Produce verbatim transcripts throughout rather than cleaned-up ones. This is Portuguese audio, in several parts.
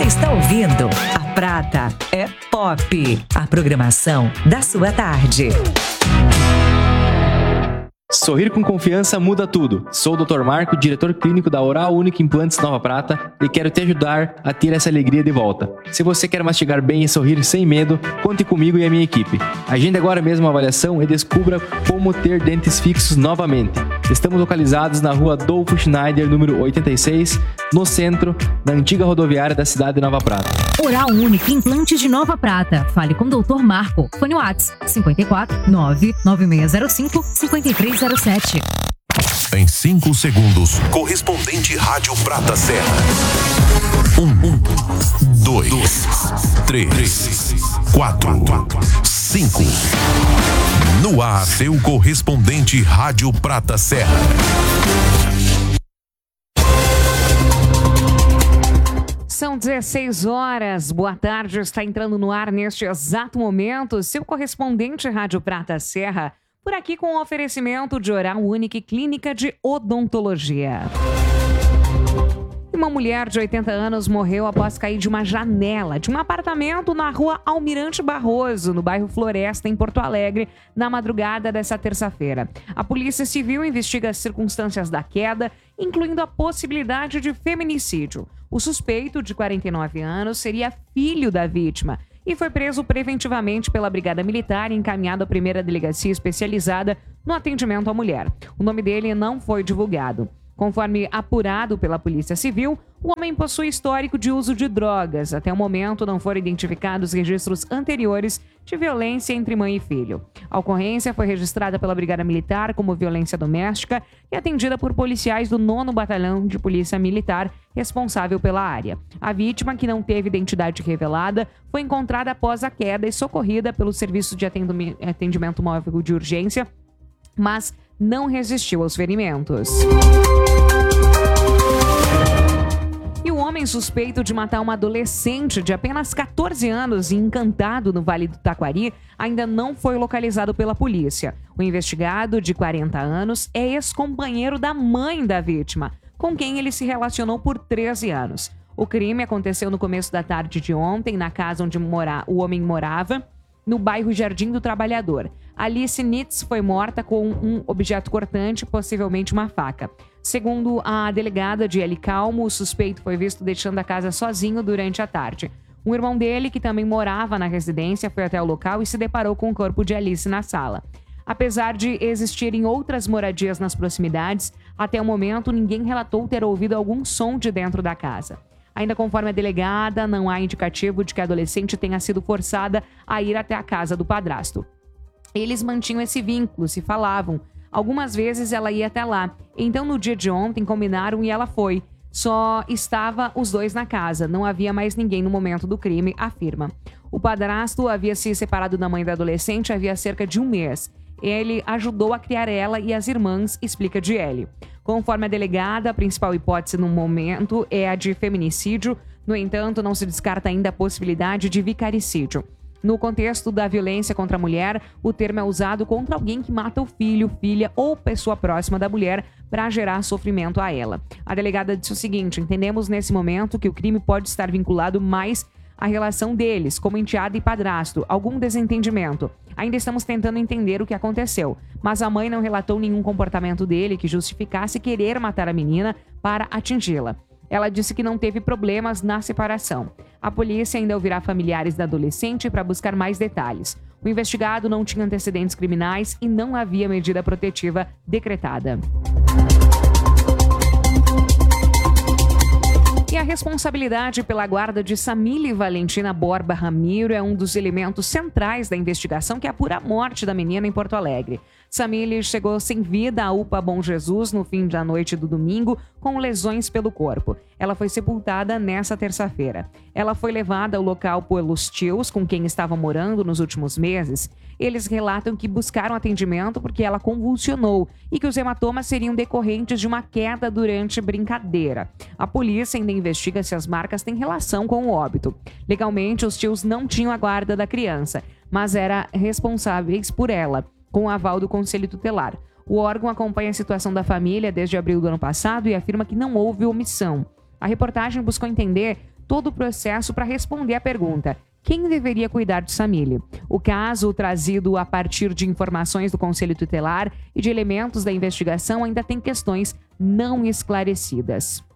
está ouvindo A Prata é Pop, a programação da sua tarde. Sorrir com confiança muda tudo. Sou o doutor Marco, diretor clínico da Oral Unique Implantes Nova Prata e quero te ajudar a ter essa alegria de volta. Se você quer mastigar bem e sorrir sem medo, conte comigo e a minha equipe. Agende agora mesmo a avaliação e descubra como ter dentes fixos novamente. Estamos localizados na rua Adolfo Schneider, número oitenta e seis, no centro, na antiga rodoviária da cidade de Nova Prata. Oral Unique Implantes de Nova Prata. Fale com o doutor Marco. Fone WhatsApp cinco quatro nove nove seis zero cinco cinco três zero sete. Em cinco segundos, correspondente Rádio Prata Serra. Um, um, dois, três, quatro, cinco. No ar, seu correspondente Rádio Prata Serra. São dezesseis horas, boa tarde, está entrando no ar neste exato momento, seu correspondente Rádio Prata Serra, por aqui com o oferecimento de Oral Unique Clínica de Odontologia. Uma mulher de oitenta anos morreu após cair de uma janela de um apartamento na rua Almirante Barroso, no bairro Floresta, em Porto Alegre, na madrugada dessa terça-feira. A Polícia Civil investiga as circunstâncias da queda, incluindo a possibilidade de feminicídio. O suspeito, de quarenta e nove anos, seria filho da vítima e foi preso preventivamente pela Brigada Militar e encaminhado à primeira delegacia especializada no atendimento à mulher. O nome dele não foi divulgado. Conforme apurado pela Polícia Civil, o homem possui histórico de uso de drogas. Até o momento, não foram identificados registros anteriores de violência entre mãe e filho. A ocorrência foi registrada pela Brigada Militar como violência doméstica e atendida por policiais do nono Batalhão de Polícia Militar, responsável pela área. A vítima, que não teve identidade revelada, foi encontrada após a queda e socorrida pelo Serviço de Atendimento Móvel de Urgência, mas não resistiu aos ferimentos. E o homem suspeito de matar uma adolescente de apenas catorze anos em Encantado, no Vale do Taquari, ainda não foi localizado pela polícia. O investigado, de quarenta anos, é ex-companheiro da mãe da vítima, com quem ele se relacionou por treze anos. O crime aconteceu no começo da tarde de ontem, na casa onde mora, o homem morava, no bairro Jardim do Trabalhador. Alice Nitz foi morta com um objeto cortante, possivelmente uma faca. Segundo a delegada de L. Calmo, o suspeito foi visto deixando a casa sozinho durante a tarde. Um irmão dele, que também morava na residência, foi até o local e se deparou com o corpo de Alice na sala. Apesar de existirem outras moradias nas proximidades, até o momento ninguém relatou ter ouvido algum som de dentro da casa. Ainda conforme a delegada, não há indicativo de que a adolescente tenha sido forçada a ir até a casa do padrasto. Eles mantinham esse vínculo, se falavam. Algumas vezes ela ia até lá. Então, no dia de ontem, combinaram e ela foi. Só estava os dois na casa. Não havia mais ninguém no momento do crime, afirma. O padrasto havia se separado da mãe da adolescente havia cerca de um mês. Ele ajudou a criar ela e as irmãs, explica Diele. Conforme a delegada, a principal hipótese no momento é a de feminicídio. No entanto, não se descarta ainda a possibilidade de vicaricídio. No contexto da violência contra a mulher, o termo é usado contra alguém que mata o filho, filha ou pessoa próxima da mulher para gerar sofrimento a ela. A delegada disse o seguinte: entendemos nesse momento que o crime pode estar vinculado mais à relação deles, como enteada e padrasto, algum desentendimento. Ainda estamos tentando entender o que aconteceu, mas a mãe não relatou nenhum comportamento dele que justificasse querer matar a menina para atingi-la. Ela disse que não teve problemas na separação. A polícia ainda ouvirá familiares da adolescente para buscar mais detalhes. O investigado não tinha antecedentes criminais e não havia medida protetiva decretada. E a responsabilidade pela guarda de Samile Valentina Borba Ramiro é um dos elementos centrais da investigação que apura a morte da menina em Porto Alegre. Samile chegou sem vida à U P A Bom Jesus no fim da noite do domingo, com lesões pelo corpo. Ela foi sepultada nessa terça-feira. Ela foi levada ao local pelos tios com quem estava morando nos últimos meses. Eles relatam que buscaram atendimento porque ela convulsionou e que os hematomas seriam decorrentes de uma queda durante brincadeira. A polícia ainda investiga se as marcas têm relação com o óbito. Legalmente, os tios não tinham a guarda da criança, mas eram responsáveis por ela, com o aval do Conselho Tutelar. O órgão acompanha a situação da família desde abril do ano passado e afirma que não houve omissão. A reportagem buscou entender todo o processo para responder à pergunta: quem deveria cuidar de Samile? O caso, trazido a partir de informações do Conselho Tutelar e de elementos da investigação, ainda tem questões não esclarecidas.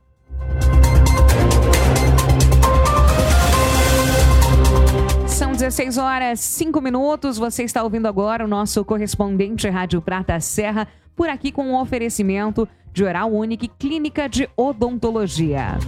São dezesseis horas, cinco minutos. Você está ouvindo agora o nosso correspondente Rádio Prata Serra, por aqui com um oferecimento de Oral Unique Clínica de Odontologia.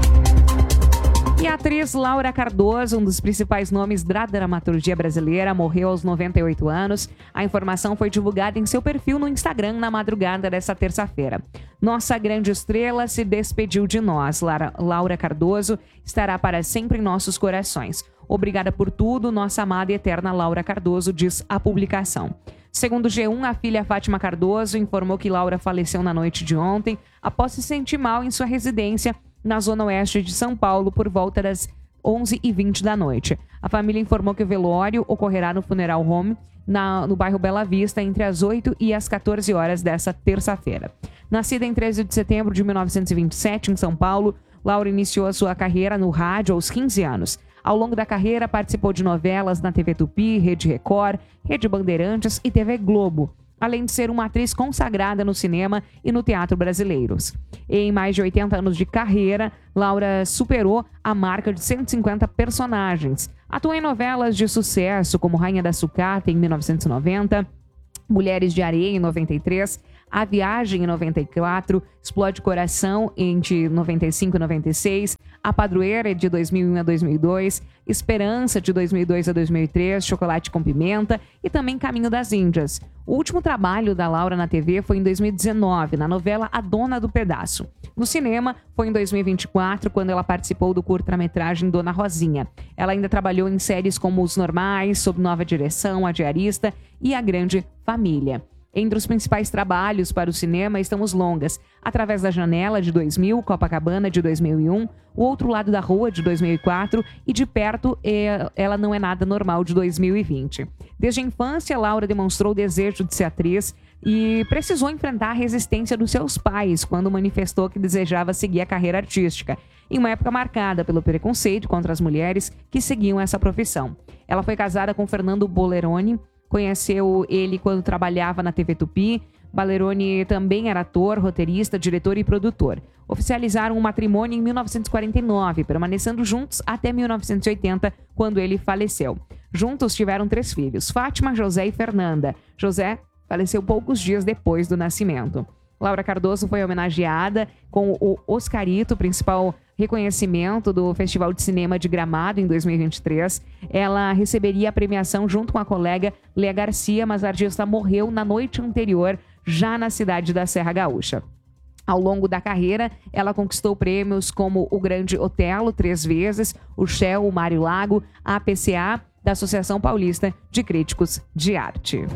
E a atriz Laura Cardoso, um dos principais nomes da dramaturgia brasileira, morreu aos noventa e oito anos. A informação foi divulgada em seu perfil no Instagram na madrugada desta terça-feira. Nossa grande estrela se despediu de nós. Laura Cardoso estará para sempre em nossos corações. Obrigada por tudo, nossa amada e eterna Laura Cardoso, diz a publicação. Segundo o G um, a filha Fátima Cardoso informou que Laura faleceu na noite de ontem após se sentir mal em sua residência na zona oeste de São Paulo por volta das onze e vinte da noite. A família informou que o velório ocorrerá no Funeral Home, na, no bairro Bela Vista, entre as oito e as quatorze horas dessa terça-feira. Nascida em treze de setembro de mil novecentos e vinte e sete, em São Paulo, Laura iniciou a sua carreira no rádio aos quinze anos. Ao longo da carreira, participou de novelas na T V Tupi, Rede Record, Rede Bandeirantes e T V Globo, além de ser uma atriz consagrada no cinema e no teatro brasileiros. Em mais de oitenta anos de carreira, Laura superou a marca de cento e cinquenta personagens. Atuou em novelas de sucesso como Rainha da Sucata, em mil novecentos e noventa, Mulheres de Areia, em noventa e três, A Viagem, em noventa e quatro, Explode Coração, entre noventa e cinco e noventa e seis, A Padroeira, de dois mil e um a dois mil e dois, Esperança, de dois mil e dois a dois mil e três, Chocolate com Pimenta e também Caminho das Índias. O último trabalho da Laura na T V foi em dois mil e dezenove, na novela A Dona do Pedaço. No cinema, foi em dois mil e vinte e quatro, quando ela participou do curta-metragem Dona Rosinha. Ela ainda trabalhou em séries como Os Normais, Sob Nova Direção, A Diarista e A Grande Família. Entre os principais trabalhos para o cinema estão os longas Através da Janela, de dois mil, Copacabana, de dois mil e um, O Outro Lado da Rua, de dois mil e quatro e De Perto, Ela Não É Nada Normal, de dois mil e vinte. Desde a infância, Laura demonstrou o desejo de ser atriz e precisou enfrentar a resistência dos seus pais quando manifestou que desejava seguir a carreira artística, em uma época marcada pelo preconceito contra as mulheres que seguiam essa profissão. Ela foi casada com Fernando Boleroni, conheceu ele quando trabalhava na T V Tupi. Boleroni também era ator, roteirista, diretor e produtor. Oficializaram um matrimônio em mil novecentos e quarenta e nove, permanecendo juntos até mil novecentos e oitenta, quando ele faleceu. Juntos tiveram três filhos, Fátima, José e Fernanda. José faleceu poucos dias depois do nascimento. Laura Cardoso foi homenageada com o Oscarito, principal reconhecimento do Festival de Cinema de Gramado em dois mil e vinte e três. Ela receberia a premiação junto com a colega Léa Garcia, mas a artista morreu na noite anterior, já na cidade da Serra Gaúcha. Ao longo da carreira, ela conquistou prêmios como o Grande Otelo, três vezes, o Shell, o Mário Lago, a A P C A, da Associação Paulista de Críticos de Arte.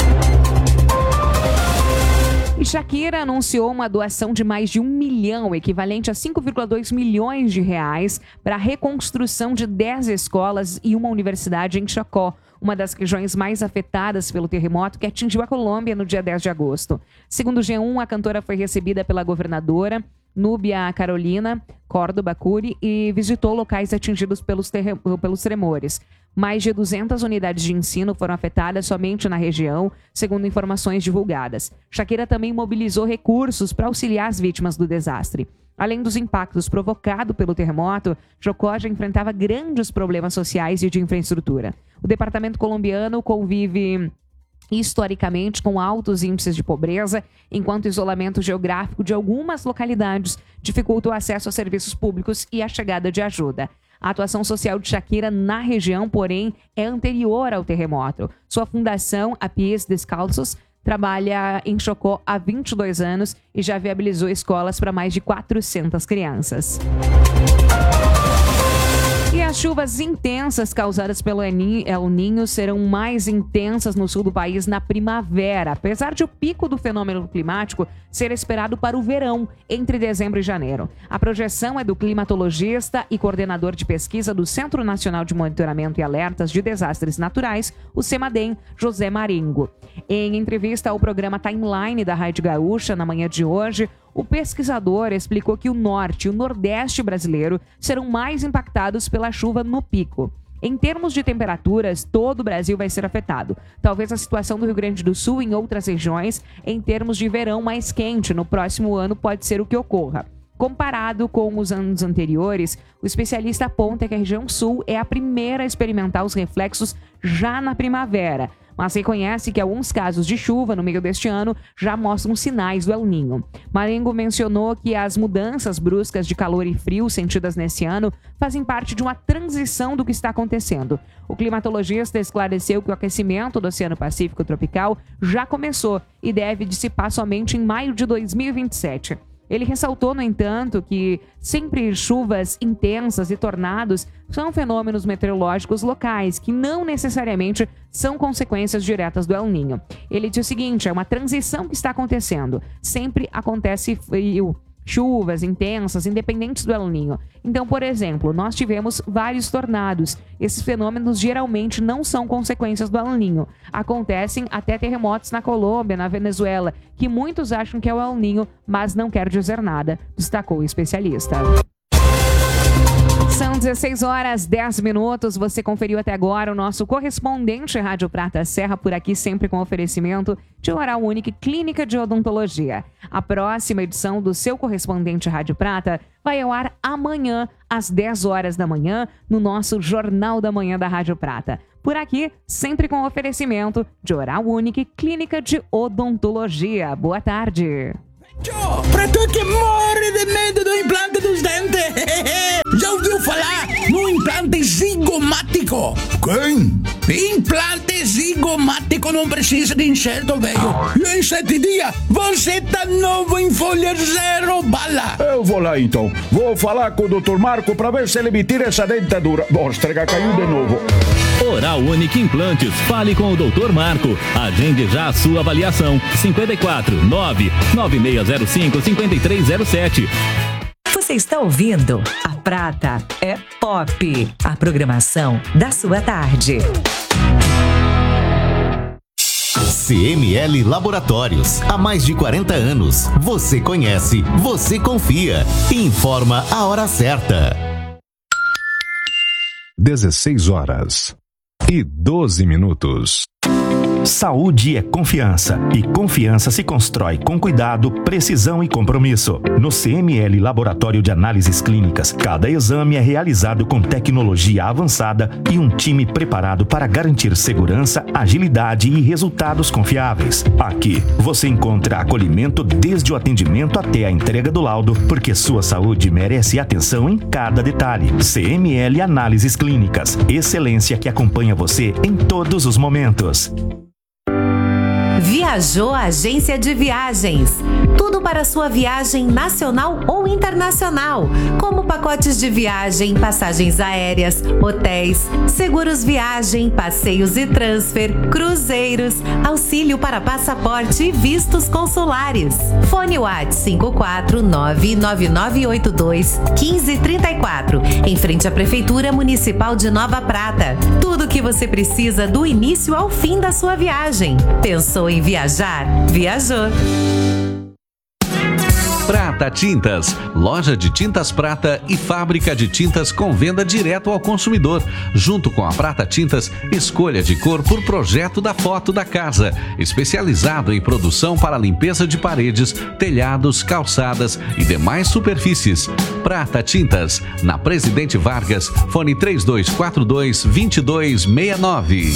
E Shakira anunciou uma doação de mais de um milhão, equivalente a cinco vírgula dois milhões de reais, para a reconstrução de dez escolas e uma universidade em Chocó, uma das regiões mais afetadas pelo terremoto que atingiu a Colômbia no dia dez de agosto. Segundo o G um, a cantora foi recebida pela governadora Núbia Carolina Córdoba Cury e visitou locais atingidos pelos, terre... pelos tremores. Mais de duzentas unidades de ensino foram afetadas somente na região, segundo informações divulgadas. Shakira também mobilizou recursos para auxiliar as vítimas do desastre. Além dos impactos provocados pelo terremoto, Chocó já enfrentava grandes problemas sociais e de infraestrutura. O departamento colombiano convive historicamente com altos índices de pobreza, enquanto o isolamento geográfico de algumas localidades dificulta o acesso a serviços públicos e a chegada de ajuda. A atuação social de Shakira na região, porém, é anterior ao terremoto. Sua fundação, a Pies Descalços, trabalha em Chocó há vinte e dois anos e já viabilizou escolas para mais de quatrocentas crianças. E as chuvas intensas causadas pelo El Niño serão mais intensas no sul do país na primavera, apesar de o pico do fenômeno climático ser esperado para o verão, entre dezembro e janeiro. A projeção é do climatologista e coordenador de pesquisa do Centro Nacional de Monitoramento e Alertas de Desastres Naturais, o CEMADEM, José Marengo. Em entrevista ao programa Timeline da Rádio Gaúcha, na manhã de hoje, O pesquisador explicou que o norte e o nordeste brasileiro serão mais impactados pela chuva no pico. Em termos de temperaturas, todo o Brasil vai ser afetado. Talvez a situação do Rio Grande do Sul e em outras regiões, em termos de verão mais quente, no próximo ano pode ser o que ocorra. Comparado com os anos anteriores, o especialista aponta que a região sul é a primeira a experimentar os reflexos já na primavera, mas reconhece que alguns casos de chuva no meio deste ano já mostram sinais do El Niño. Marengo mencionou que as mudanças bruscas de calor e frio sentidas nesse ano fazem parte de uma transição do que está acontecendo. O climatologista esclareceu que o aquecimento do Oceano Pacífico tropical já começou e deve dissipar somente em maio de dois mil e vinte e sete. Ele ressaltou, no entanto, que sempre chuvas intensas e tornados são fenômenos meteorológicos locais que não necessariamente são consequências diretas do El Niño. Ele disse o seguinte: é uma transição que está acontecendo. Sempre acontece frio, chuvas intensas, independentes do El Niño. Então, por exemplo, nós tivemos vários tornados. Esses fenômenos geralmente não são consequências do El Niño. Acontecem até terremotos na Colômbia, na Venezuela, que muitos acham que é o El Niño, mas não quer dizer nada, destacou o especialista. São dezesseis horas, dez minutos. Você conferiu até agora o nosso correspondente Rádio Prata Serra, por aqui sempre com oferecimento de Oral Unique Clínica de Odontologia. A próxima edição do seu correspondente Rádio Prata vai ao ar amanhã, às dez horas da manhã, no nosso Jornal da Manhã da Rádio Prata. Por aqui, sempre com oferecimento de Oral Unique Clínica de Odontologia. Boa tarde. Pra tu que morre de medo do implante dos dentes. Já ouviu falar no implante zigomático? Quem? Implante zigomático não precisa de enxerto, velho. E em sete dias, você tá novo em folha zero bala. Eu vou lá então. Vou falar com o doutor Marco pra ver se ele me tira essa dentadura. Mostra, caiu de novo. Oral Unique Implantes. Fale com o doutor Marco. Agende já a sua avaliação. cinco quatro nove nove seis zero cinco cinco três zero sete. Você está ouvindo A Prata é Pop, a programação da sua tarde. C M L Laboratórios. Há mais de quarenta anos. Você conhece, você confia. Informa a hora certa. dezesseis horas e doze minutos. Saúde é confiança, e confiança se constrói com cuidado, precisão e compromisso. No C M L Laboratório de Análises Clínicas, cada exame é realizado com tecnologia avançada e um time preparado para garantir segurança, agilidade e resultados confiáveis. Aqui, você encontra acolhimento desde o atendimento até a entrega do laudo, porque sua saúde merece atenção em cada detalhe. C M L Análises Clínicas, excelência que acompanha você em todos os momentos. Viajou a Agência de Viagens. Tudo para sua viagem nacional ou internacional, como pacotes de viagem, passagens aéreas, hotéis, seguros viagem, passeios e transfer, cruzeiros, auxílio para passaporte e vistos consulares. Fone WhatsApp cinco quatro nove nove nove oito dois um cinco três quatro, em frente à Prefeitura Municipal de Nova Prata. Tudo o que você precisa do início ao fim da sua viagem. Pensou em viajar? Viajou. Prata Tintas, loja de tintas prata e fábrica de tintas com venda direto ao consumidor. Junto com a Prata Tintas, escolha de cor por projeto da foto da casa. Especializado em produção para limpeza de paredes, telhados, calçadas e demais superfícies. Prata Tintas, na Presidente Vargas, fone três dois quatro dois, dois dois seis nove.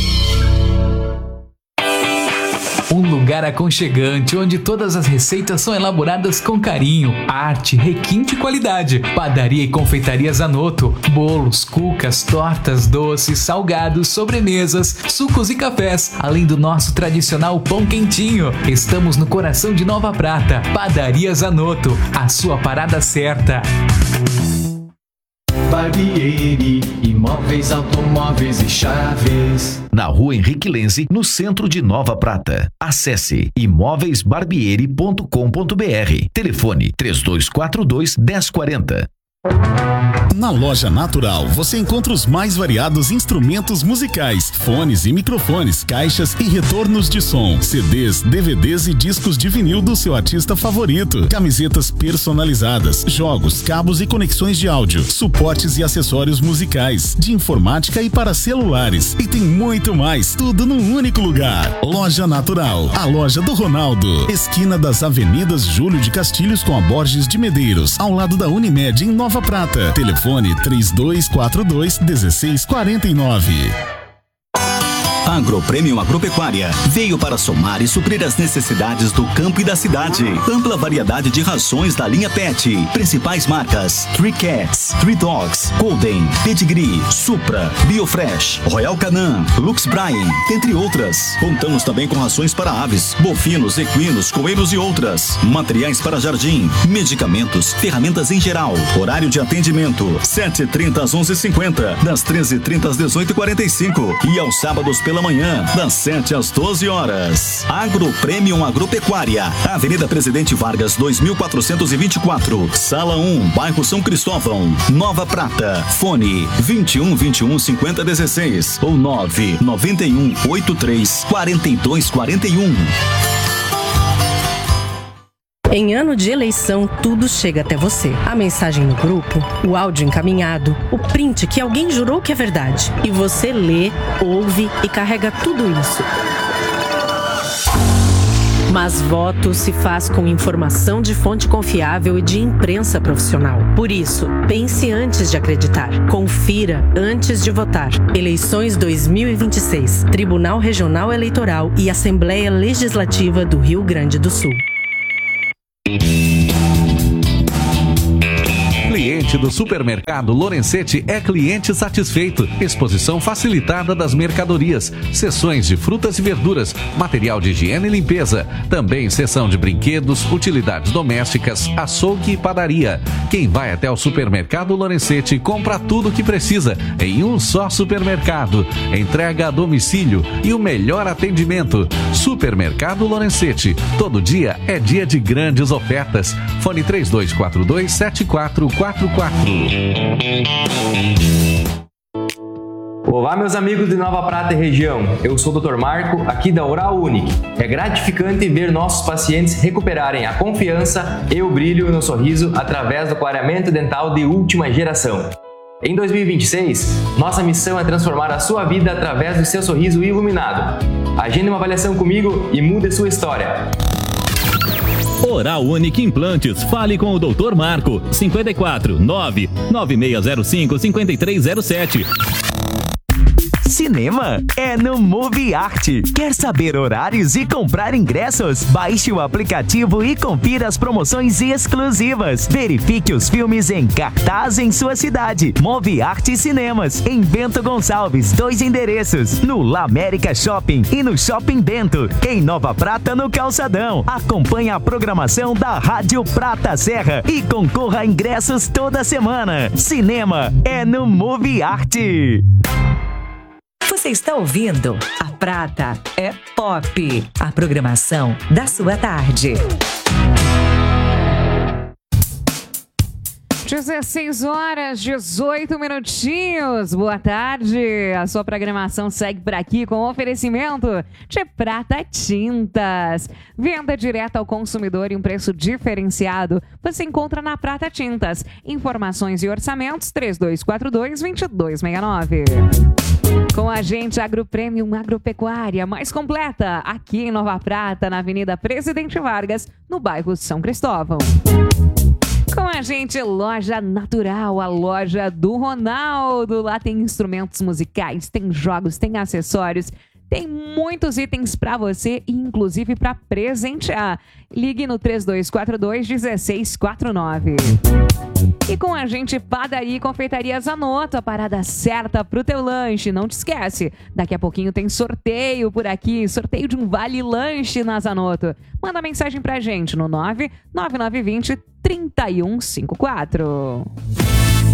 Um lugar aconchegante onde todas as receitas são elaboradas com carinho, arte, requinte e qualidade. Padaria e confeitaria Zanotto. Bolos, cucas, tortas, doces, salgados, sobremesas, sucos e cafés. Além do nosso tradicional pão quentinho. Estamos no coração de Nova Prata. Padaria Zanotto. A sua parada certa. Barbieri, imóveis, automóveis e chaves. Na rua Henrique Lenze, no centro de Nova Prata. Acesse imóveis barbieri ponto com ponto br. Telefone três dois quatro dois, um zero quatro zero. Na Loja Natural, você encontra os mais variados instrumentos musicais, fones e microfones, caixas e retornos de som, C Ds, D V Ds e discos de vinil do seu artista favorito, camisetas personalizadas, jogos, cabos e conexões de áudio, suportes e acessórios musicais, de informática e para celulares. E tem muito mais, tudo num único lugar. Loja Natural, a loja do Ronaldo, esquina das Avenidas Júlio de Castilhos com a Borges de Medeiros, ao lado da Unimed em Nova Prata. Telefone três dois quatro dois, um seis quatro nove. Agropremium Agropecuária veio para somar e suprir as necessidades do campo e da cidade. Ampla variedade de rações da linha Pet. Principais marcas: Three Cats, Three Dogs, Golden, Pedigree, Supra, Biofresh, Royal Canin, Lux Brine, entre outras. Contamos também com rações para aves, bovinos, equinos, coelhos e outras. Materiais para jardim, medicamentos, ferramentas em geral. Horário de atendimento: sete e trinta às onze e cinquenta, das treze e trinta às dezoito e quarenta e cinco e aos sábados pela manhã, das sete às doze horas. Agropremium Agropecuária, Avenida Presidente Vargas, dois mil quatrocentos e vinte e quatro, Sala um, bairro São Cristóvão, Nova Prata. Fone vinte e um, vinte e um, cinquenta, dezesseis ou nove nove um, oito três, quatro dois quatro um. Em ano de eleição, tudo chega até você. A mensagem no grupo, o áudio encaminhado, o print que alguém jurou que é verdade. E você lê, ouve e carrega tudo isso. Mas voto se faz com informação de fonte confiável e de imprensa profissional. Por isso, pense antes de acreditar. Confira antes de votar. Eleições dois mil e vinte e seis. Tribunal Regional Eleitoral e Assembleia Legislativa do Rio Grande do Sul. Cliente do Supermercado Lorenzetti é cliente satisfeito. Exposição facilitada das mercadorias, seções de frutas e verduras, material de higiene e limpeza. Também seção de brinquedos, utilidades domésticas, açougue e padaria. Quem vai até o Supermercado Lorenzetti compra tudo o que precisa em um só supermercado. Entrega a domicílio e o melhor atendimento. Supermercado Lorenzetti. Todo dia é dia de grandes ofertas. Fone três dois quatro dois, sete quatro quatro quatro. Olá, meus amigos de Nova Prata e região. Eu sou o doutor Marco, aqui da Oral Unique. É gratificante ver nossos pacientes recuperarem a confiança e o brilho no sorriso através do clareamento dental de última geração. Em dois mil e vinte e seis, nossa missão é transformar a sua vida através do seu sorriso iluminado. Agende uma avaliação comigo e mude sua história. Oral Unique Implantes. Fale com o doutor Marco. cinco quatro, nove nove seis zero cinco, cinco três zero sete. Cinema é no Movie Art. Quer saber horários e comprar ingressos? Baixe o aplicativo e confira as promoções exclusivas. Verifique os filmes em cartaz em sua cidade. Movie Art Cinemas, em Bento Gonçalves, dois endereços, no La América Shopping e no Shopping Bento. Em Nova Prata, no Calçadão. Acompanhe a programação da Rádio Prata Serra e concorra a ingressos toda semana. Cinema é no Movie Art. Você está ouvindo A Prata é Pop, a programação da sua tarde. dezesseis horas, dezoito minutinhos. Boa tarde. A sua programação segue por aqui com oferecimento de Prata Tintas. Venda direta ao consumidor e um preço diferenciado. Você encontra na Prata Tintas. Informações e orçamentos três dois quatro dois, dois dois seis nove. Com a gente, Agropremium Agropecuária, mais completa, aqui em Nova Prata, na Avenida Presidente Vargas, no bairro São Cristóvão. Com a gente, Loja Natural, a loja do Ronaldo. Lá tem instrumentos musicais, tem jogos, tem acessórios, tem muitos itens para você e inclusive para presentear. Ligue no três dois quatro dois, um seis quatro nove. E com a gente, Padaria e Confeitaria Zanotto, a parada certa pro teu lanche. Não te esquece, daqui a pouquinho tem sorteio por aqui, sorteio de um vale lanche na Zanotto. Manda mensagem pra gente no nove nove nove dois zero, três um cinco quatro.